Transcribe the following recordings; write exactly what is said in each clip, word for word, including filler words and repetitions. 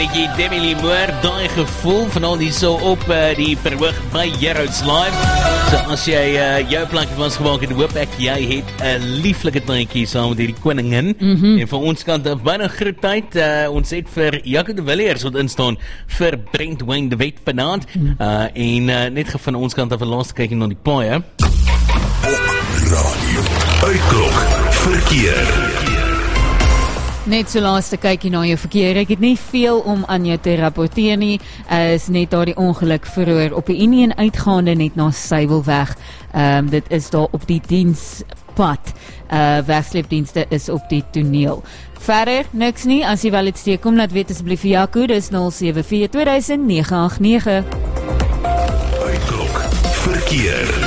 Jy Demi Lee Moore, daai gevoel van al die so op uh, die verhoog by Gerrards Live. So as jy uh, jou plankie van ons gemaak het, hoop ek jy het 'n lieflike tandjie saam met hierdie koningin. Mm-hmm. En van ons kant af byna groot tyd. Uh, ons het vir Jaco de Villiers wat instaan vir Brent Wayne de Wet vanaand. Mm-hmm. uh, en uh, net van ons kant af 'n laaste kykie na die paaie. Op radio. Uitklok verkeer. Net so laaste kykie na jou verkeer. Ek het nie veel om aan jou te rapporteer nie. Uh, is net daar die ongeluk verhoor op die Unie uitgaande net na Suiwelweg. Um, dit is daar op die dienspad. Uh, wegsleepdienste is op die toneel. Verder, niks nie. As jy wel iets teekom, laat weet asseblief vir Jaco. Dis nul sewe vier twee duisend nege agt nege. Uitklok verkeer.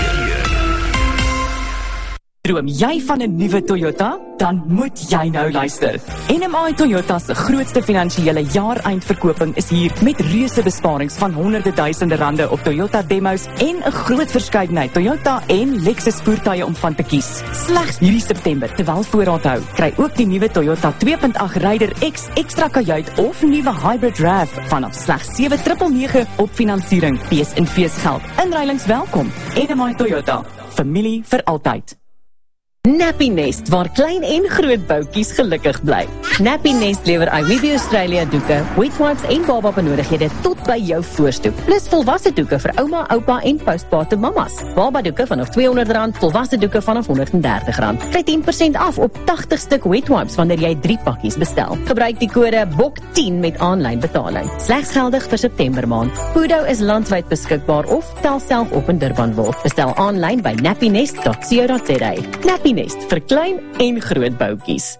Droom jy van 'n nuwe Toyota? Dan moet jy nou luister. N M I Toyota se grootste finansiële jaareindverkoping is hier met reuse besparings van honderde duisende rande op Toyota demos en 'n groot verskeidenheid Toyota en Lexus voertuie om van te kies. Slegs hierdie September, terwyl voorraad hou, kry ook die nuwe Toyota twee punt agt Raider X ekstra kajuit of nuwe Hybrid RAV vanaf slegs sewe nege nege op finansiering. Fees en feesgeld. Inruilings welkom. N M I Toyota. Familie vir altyd. Nappy Nest, waar klein en groot boutjies gelukkig bly. Nappy Nest lewer iWeave Australia doeke, wet wipes en baba benodighede tot by jou voorstoep. Plus volwasse doeke vir ouma, oupa en postpartum mamas. Baba doeke vanaf tweehonderd rand, volwasse doeke vanaf honderd en dertig rand. Kry tien persent af op tagtig stuk wet wipes wanneer jy drie pakkies bestel. Gebruik die kode B O K tien met aanlyn betaling. Slegs geldig vir September maand. Pudo is landwyd beskikbaar of tel self op in Durbanville. Bestel aanlyn by nappy nest dot co dot za. Nappy Nest vir klein en groot boutjies.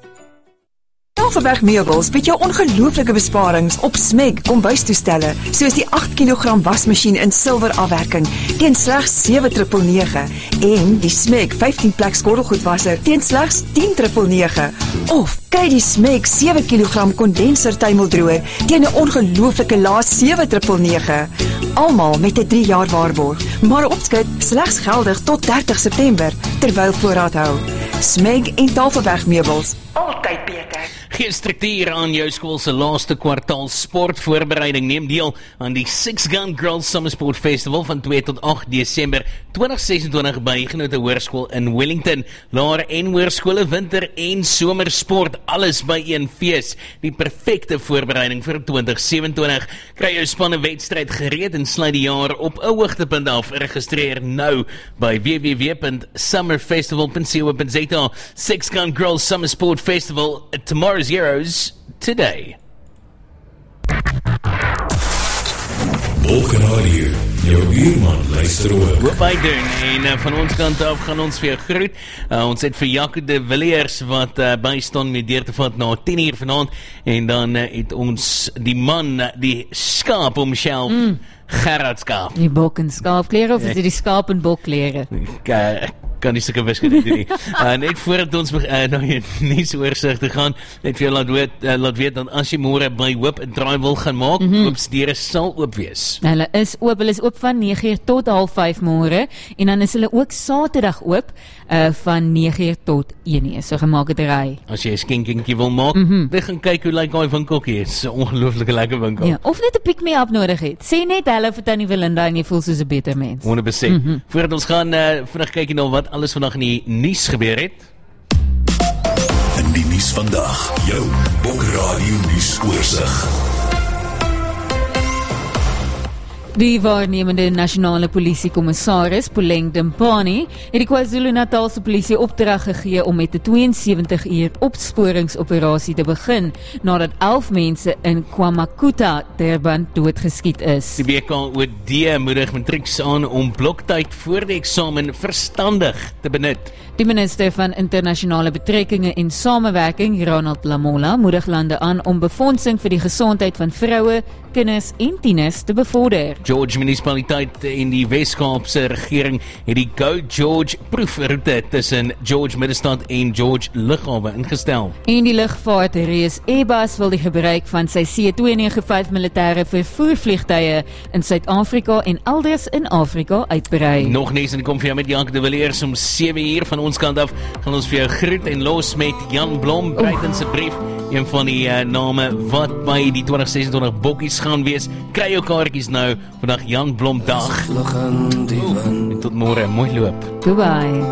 Tafelberg Meubels bied jou ongelooflike besparings op Smeg kombuistoestelle, soos die agt kilogram wasmasjien in silwer afwerking teen slegs sewe nege nege en die Smeg vyftien plek skottelgoedwasser teen slegs tien nege nege. Of kyk die Smeg sewe kilogram kondenser tuimeldroër teen 'n ongelooflike lae sewe nege nege. Almal met 'n drie jaar waarborg, maar opskryf slegs geldig tot dertig September terwyl voorraad hou. Smeg en Tafelberg Meubels, altyd beter. Geen struktuur aan jou skool se laaste kwartaal sportvoorbereiding. Neem deel aan die Six Gun Girls Summer Sport Festival van twee tot agt Desember twintig ses en twintig by Genote Hoërskool in Wellington. Laer en hoërskole, winter en somersport, alles by een fees. Die perfekte voorbereiding vir twintig sewenentwintig. Kry jou spanne wedstryd gereed en sluit die jaar op 'n hoogtepunt af. Registreer nou by w w w punt summerfestival punt co punt za. Six Gun Girls Summer Sport Festival, tomorrow's heroes today. Op radio, jou buurman luister ook. Wat by doen, en uh, van ons kant af gaan ons vir jou groet. Uh, ons het vir Jaco de Villiers wat uh, bystaan met deur te vat na tien uur vanaand, en dan uh, het ons die man, uh, die skaap omself, mm. Gerard Skaap. Die bok en skaapklere, of is dit die skaap en bokklere? Ek kan nie sulke wiskunde doen nie. Uh, net voordat ons uh, nou jy nie so oorsig te gaan, net vir jou laat weet, uh, laat weet dat as jy môre by Hoop 'n draai wil gaan maak, mm-hmm. Hoopsdeure sal oop wees. Hulle is oop, hulle is oop van nege uur tot half vyf môre, en dan is hulle ook Saterdag oop uh, van nege uur tot een uur. So gemaak het ry. As jy 'n skenkingie wil maak, mm-hmm. jy gaan kyk hoe lyk daai winkeltjie. Dit is 'n ongelooflike lekker winkel. Ja, of net 'n pick-me-up nodig het. Sê net hallo vir Tannie Belinda en jy voel soos 'n beter mens. honderd persent. Mm-hmm. Voordat ons gaan uh, vinnig kyk na wat alles vandag in die nuus gebeur het. In die nuus vandag, jou Bok Radio nuus oorsig. Die waarnemende nasionale polisiekommissaris, Puleng Dimpani, het die KwaZulu-Natalse polisie opdrag gegee om met 'n twee en sewentig uur opsporingsoperasie te begin, nadat elf mense in KwaMakuta, Durban, doodgeskiet is. Die W K O D moedig matrieks aan om bloktyd voor die eksamen verstandig te benut. Die minister van internasionale betrekkinge en samewerking, Ronald Lamola, moedig lande aan om befondsing vir die gesondheid van vroue, kinders en tieners te bevorder. George munisipaliteit en die Wes-Kaapse regering het die Go George proefroete tussen George Middestad en George Lughawe ingestel. En die lugvaartreus Airbus wil die gebruik van sy C twee nege vyf militêre vervoervliegtuie in Suid-Afrika en elders in Afrika uitbrei. Nog niks en kom vir jou met Jaco de Villiers om sewe uur van ons kant af. Gaan ons vir jou groet en los met Jan Blom, Breiten se brief. een van die uh, name wat by die twintig sesentwintig bokkies gaan wees. Kry jou kaartjies nou, vandag Jan Blom dag. Oeh, tot môre, mooi loop. Goodbye.